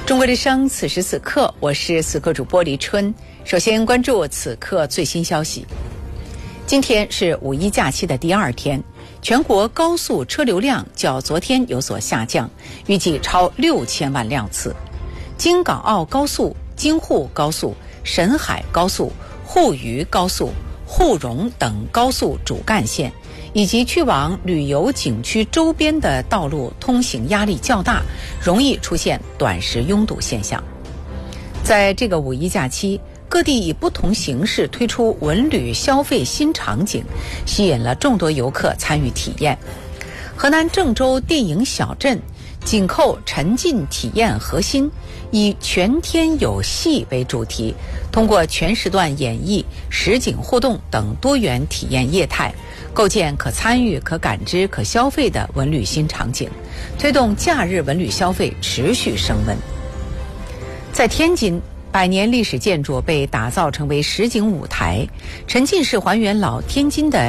中国之声，此时此刻，我是此刻主播黎春。首先关注此刻最新消息。今天是五一假期的第二天，全国高速车流量较昨天有所下降，预计超6000万辆次。京港澳高速、京沪高速、沈海高速、沪渝高速、沪蓉等高速主干线以及去往旅游景区周边的道路通行压力较大，容易出现短时拥堵现象。在这个五一假期，各地以不同形式推出文旅消费新场景，吸引了众多游客参与体验。河南郑州电影小镇紧扣沉浸体验核心，以全天有戏为主题，通过全时段演绎、实景互动等多元体验业态，构建可参与、可感知、可消费的文旅新场景，推动假日文旅消费持续升温。在天津，100年历史建筑被打造成为实景舞台，沉浸式还原老天津的